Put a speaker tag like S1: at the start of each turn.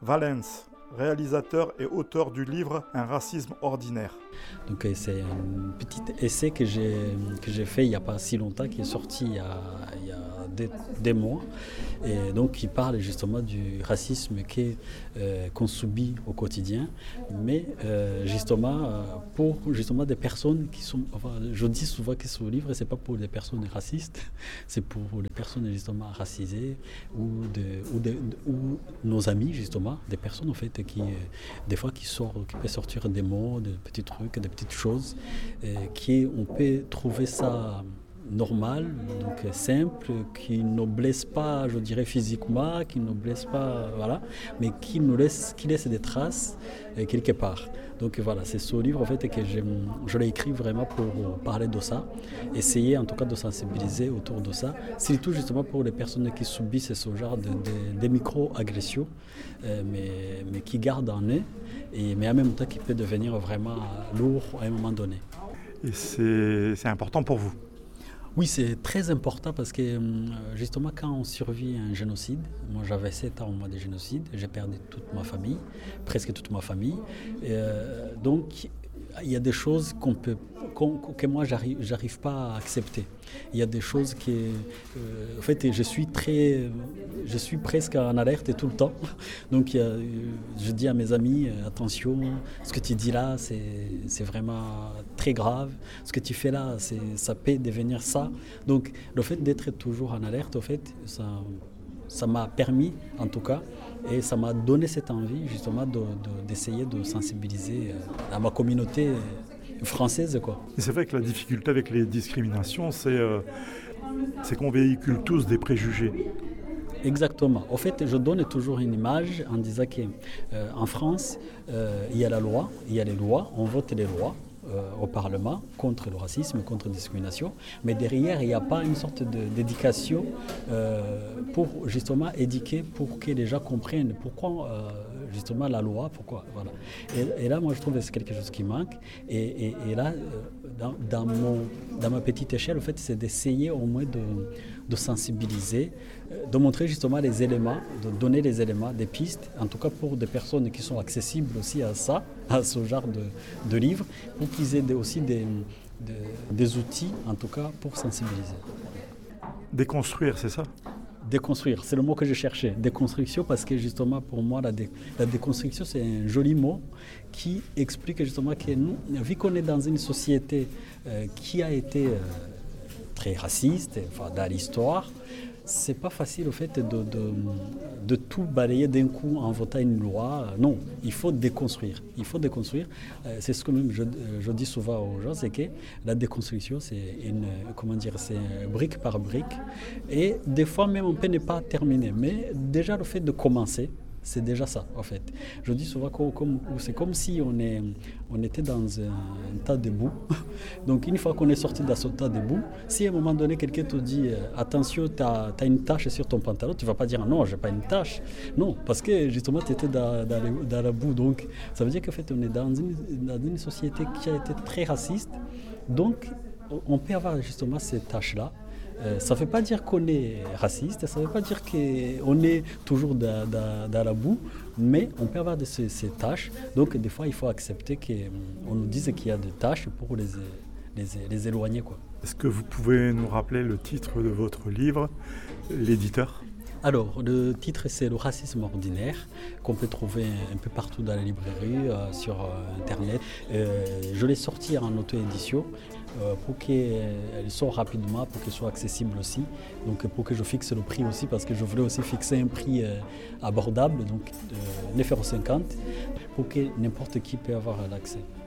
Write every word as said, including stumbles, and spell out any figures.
S1: Valens, réalisateur et auteur du livre Un racisme ordinaire.
S2: Donc c'est un petit essai que j'ai, que j'ai fait il n'y a pas si longtemps, qui est sorti il y a, il y a des, des mois, et donc qui parle justement du racisme qu'est, euh, qu'on subit au quotidien, mais euh, justement euh, pour justement des personnes qui sont, enfin, je dis souvent que ce livre c'est pas pour des personnes racistes, c'est pour les personnes justement racisées ou, de, ou, de, ou nos amis justement, des personnes en fait qui des fois qui sortent, qui peuvent sortir des mots, des petits trucs, des petites choses, euh, qui on peut trouver ça normal, donc simple, qui ne blesse pas, je dirais physiquement, qui ne blesse pas, voilà, mais qui nous laisse, qui laisse des traces euh, quelque part. Donc voilà, c'est ce livre en fait que je, je l'ai écrit vraiment pour parler de ça, essayer en tout cas de sensibiliser autour de ça, surtout justement pour les personnes qui subissent ce genre de, de, de micro-agressions, euh, mais, mais qui gardent en eux, et, mais en même temps qui peut devenir vraiment lourd à un moment donné.
S1: Et c'est, c'est important pour vous?
S2: Oui, c'est très important parce que justement quand on survit un génocide, moi j'avais sept ans au mois de génocide, j'ai perdu toute ma famille, presque toute ma famille, euh, donc il y a des choses qu'on peut, qu'on, que moi j'arrive, j'arrive pas à accepter. Il y a des choses qui, euh, en fait, je suis très, je suis presque en alerte tout le temps. Donc, il y a, je dis à mes amis, attention, ce que tu dis là, c'est, c'est vraiment très grave. Ce que tu fais là, c'est, ça peut devenir ça. Donc, le fait d'être toujours en alerte, en fait, ça, ça m'a permis, en tout cas, et ça m'a donné cette envie, justement, de, de, d'essayer de sensibiliser à ma communauté française, quoi.
S1: Et c'est vrai que la difficulté avec les discriminations, c'est, euh, c'est qu'on véhicule tous des préjugés.
S2: Exactement. Au fait, je donne toujours une image en disant qu'en euh, France, euh, il y a la loi, il y a les lois, on vote les lois euh, au Parlement contre le racisme, contre la discrimination, mais derrière, il n'y a pas une sorte de, d'éducation euh, pour justement éduquer, pour que les gens comprennent pourquoi euh, justement la loi, pourquoi, voilà. Et, et là, moi, je trouve que c'est quelque chose qui manque. Et, et, et là, dans, dans, mon, dans ma petite échelle, en fait, c'est d'essayer au moins de, de sensibiliser, de montrer justement les éléments, de donner les éléments, des pistes, en tout cas pour des personnes qui sont accessibles aussi à ça, à ce genre de, de livres, pour qu'ils aient aussi des, des, des outils, en tout cas, pour sensibiliser.
S1: Déconstruire, c'est ça ?
S2: Déconstruire, c'est le mot que je cherchais. Déconstruction, parce que justement, pour moi, la, dé, la déconstruction, c'est un joli mot qui explique justement que nous, vu qu'on est dans une société euh, qui a été euh, très raciste, enfin, dans l'histoire, c'est pas facile au fait de, de, de tout balayer d'un coup en votant une loi. Non, il faut déconstruire. Il faut déconstruire. Euh, c'est ce que même je, je dis souvent aux gens, c'est que la déconstruction, c'est une, comment dire, c'est brique par brique. Et des fois même on peut ne pas terminer. Mais déjà le fait de commencer, c'est déjà ça, en fait. Je dis souvent que comme, c'est comme si on, est, on était dans un, un tas de boue. Donc, une fois qu'on est sorti de ce tas de boue, si à un moment donné, quelqu'un te dit « Attention, tu as une tache sur ton pantalon », tu ne vas pas dire « Non, je n'ai pas une tache ». Non, parce que justement, tu étais dans, dans, les, dans la boue. Donc, ça veut dire qu'en fait, on est dans une, dans une société qui a été très raciste. Donc, on peut avoir justement ces taches-là. Euh, ça ne veut pas dire qu'on est raciste, ça ne veut pas dire qu'on est toujours dans, dans, dans la boue, mais on peut avoir de ces, ces tâches. Donc des fois, il faut accepter qu'on nous dise qu'il y a des tâches pour les, les, les éloigner, quoi.
S1: Est-ce que vous pouvez nous rappeler le titre de votre livre, l'éditeur ?
S2: Alors, le titre, c'est « Le racisme ordinaire », qu'on peut trouver un peu partout dans les librairies, euh, sur euh, Internet. Euh, je l'ai sorti en auto-édition euh, pour qu'elle sorte rapidement, pour qu'elle soit accessible aussi. Donc, pour que je fixe le prix aussi, parce que je voulais aussi fixer un prix euh, abordable, donc de neuf euros cinquante, pour que n'importe qui puisse avoir l'accès.